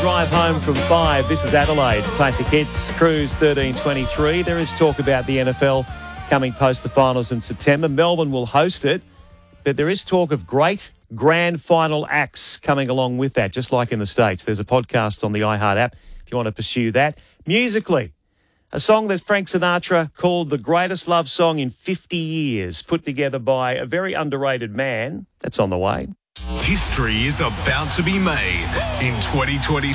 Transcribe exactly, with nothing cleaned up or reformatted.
drive home from five. This is Adelaide's Classic Hits, Cruise thirteen twenty-three. There is talk about the N F L coming post the finals in September. Melbourne will host it, but there is talk of great grand final acts coming along with that, just like in the States. There's a podcast on the iHeart app if you want to pursue that. Musically, a song that Frank Sinatra called the greatest love song in fifty years, put together by a very underrated man. That's on the way. History is about to be made in twenty twenty.